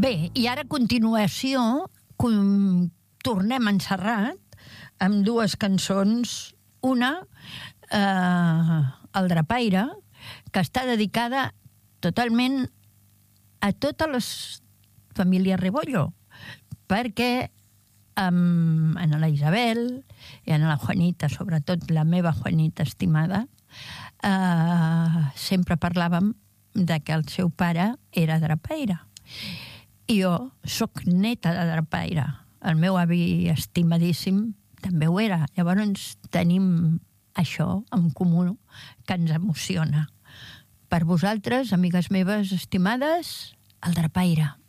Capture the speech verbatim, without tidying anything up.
Bé, i ara a continuació com, tornem a Serrat amb dues cançons. Una, eh, El Drapaire, que està dedicada totalment a totes les famílies Rebollo, perquè amb, en la Isabel i en la Juanita, sobretot la meva Juanita estimada, eh, sempre parlàvem de que el seu pare era drapaire. I jo sóc neta de drapaire. El meu avi estimadíssim també ho era. Llavors tenim això en comú que ens emociona. Per vosaltres, amigues meves estimades, el Drapaire.